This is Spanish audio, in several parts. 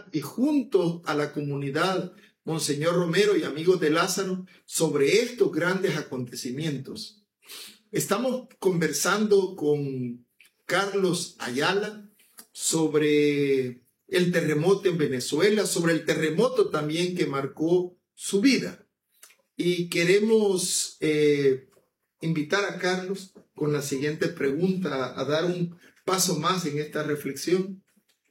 y junto a la comunidad Monseñor Romero y amigos de Lázaro sobre estos grandes acontecimientos. Estamos conversando con Carlos Ayala sobre el terremoto en Venezuela, sobre el terremoto también que marcó su vida. Y queremos invitar a Carlos con la siguiente pregunta a dar un paso más en esta reflexión.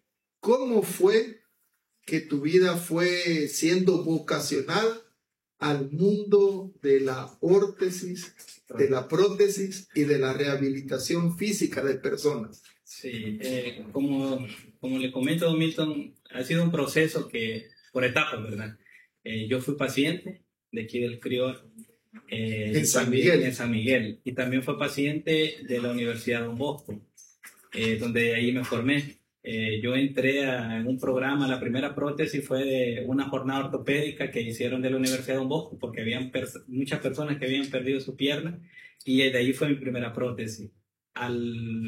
¿Cómo fue que tu vida fue siendo vocacionada al mundo de la órtesis, de la prótesis y de la rehabilitación física de personas? Sí, como le comento, don Milton, ha sido un proceso que, por etapas, ¿verdad? Yo fui paciente de aquí del CRIOR, en San Miguel. En San Miguel, y también fue paciente de la Universidad Don Bosco, donde ahí me formé. Yo entré en un programa, la primera prótesis fue de una jornada ortopédica que hicieron de la Universidad Don Bosco, porque habían muchas personas que habían perdido su pierna, y de ahí fue mi primera prótesis. Al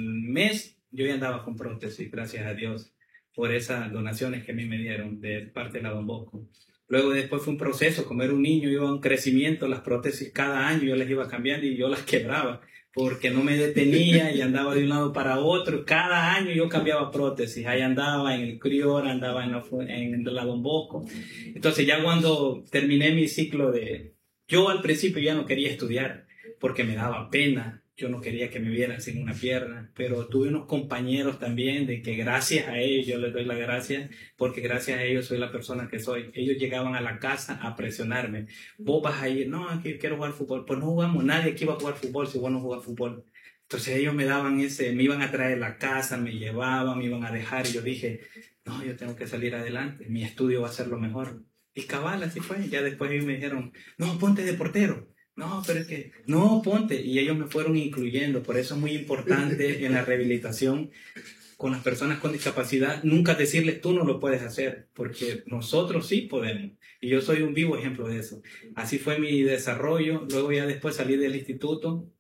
mes yo ya andaba con prótesis, gracias a Dios, por esas donaciones que a mí me dieron de parte de la Don Bosco. Luego después fue un proceso, como era un niño, iba a un crecimiento, las prótesis cada año yo las iba cambiando y yo las quebraba, porque no me detenía y andaba de un lado para otro. Cada año yo cambiaba prótesis, ahí andaba en el CRIOR, andaba en la Don Bosco. Entonces ya cuando terminé mi ciclo yo al principio ya no quería estudiar, porque me daba pena. Yo no quería que me vieran sin una pierna, pero tuve unos compañeros también de que gracias a ellos, yo les doy las gracias, porque gracias a ellos soy la persona que soy. Ellos llegaban a la casa a presionarme. Vos vas a ir, no, aquí quiero jugar fútbol. Pues no jugamos, nadie aquí va a jugar fútbol si vos no jugás fútbol. Entonces ellos me daban me iban a traer a la casa, me llevaban, me iban a dejar, y yo dije, no, yo tengo que salir adelante, mi estudio va a ser lo mejor. Y cabal, así fue. Ya después ellos me dijeron, no, ponte de portero. No, pero es que, no, ponte. Y ellos me fueron incluyendo. Por eso es muy importante en la rehabilitación con las personas con discapacidad, nunca decirles tú no lo puedes hacer, porque nosotros sí podemos. Y yo soy un vivo ejemplo de eso. Así fue mi desarrollo. Luego ya después salí del instituto.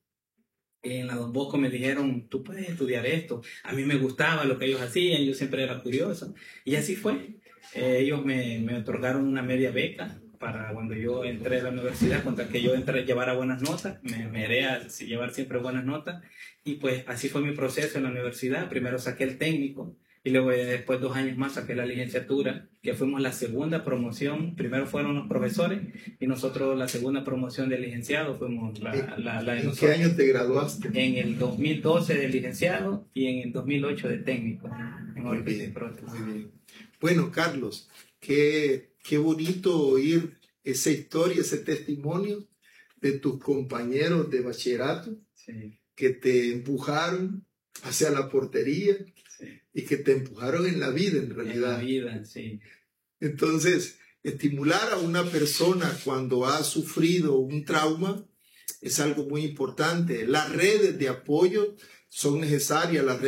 En la Don Bosco me dijeron, tú puedes estudiar esto. A mí me gustaba lo que ellos hacían, yo siempre era curioso. Y así fue. Ellos me otorgaron una media beca para cuando yo entré a la universidad, contra que yo llevara buenas notas, me haré a llevar siempre buenas notas. Y pues así fue mi proceso en la universidad. Primero saqué el técnico y luego después 2 años más saqué la licenciatura, que fuimos la segunda promoción. Primero fueron los profesores y nosotros la segunda promoción de licenciado fuimos la de ¿En nosotros. qué año te graduaste? En el 2012 de licenciado y en el 2008 de técnico. Muy bien, muy bien. Bueno, Carlos, qué bonito oír esa historia, ese testimonio de tus compañeros de bachillerato, Sí, que te empujaron hacia la portería sí. y que te empujaron en la vida, en realidad. En la vida, sí. Entonces, estimular a una persona cuando ha sufrido un trauma es algo muy importante. Las redes de apoyo son necesarias. La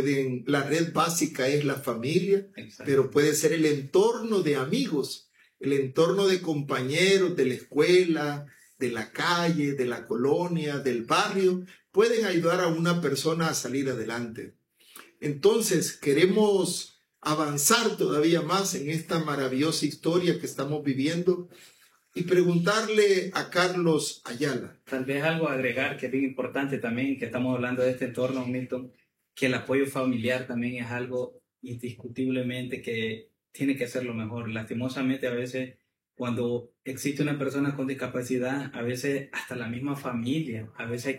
red básica es la familia, Exacto. pero puede ser el entorno de amigos, el entorno de compañeros de la escuela, de la calle, de la colonia, del barrio, pueden ayudar a una persona a salir adelante. Entonces, queremos avanzar todavía más en esta maravillosa historia que estamos viviendo y preguntarle a Carlos Ayala. Tal vez algo a agregar que es bien importante también, que estamos hablando de este entorno, Milton, que el apoyo familiar también es algo indiscutiblemente que tiene que ser lo mejor. Lastimosamente, a veces, cuando existe una persona con discapacidad, a veces hasta la misma familia, a veces hay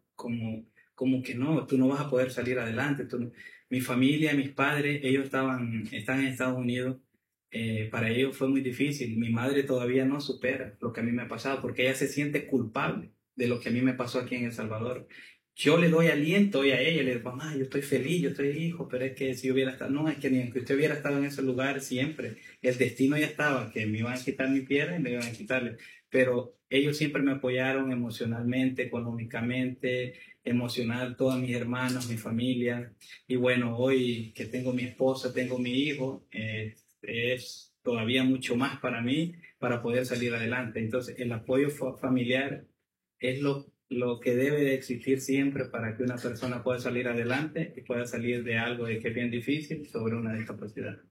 como que no, tú no vas a poder salir adelante. Mi familia, mis padres, ellos están en Estados Unidos. Para ellos fue muy difícil. Mi madre todavía no supera lo que a mí me ha pasado porque ella se siente culpable de lo que a mí me pasó aquí en El Salvador. Yo le doy aliento hoy a ella, le digo, mamá, yo estoy feliz, yo estoy hijo, pero es que si yo hubiera estado, no, es que ni aunque usted hubiera estado en ese lugar siempre, el destino ya estaba, que me iban a quitar mi pierna y me iban a quitarle. Pero ellos siempre me apoyaron emocionalmente, económicamente, emocional, todos mis hermanos, mi familia. Y bueno, hoy que tengo mi esposa, tengo mi hijo, es todavía mucho más para mí para poder salir adelante. Entonces, el apoyo familiar es lo que debe de existir siempre para que una persona pueda salir adelante y pueda salir de algo de que es bien difícil sobre una discapacidad.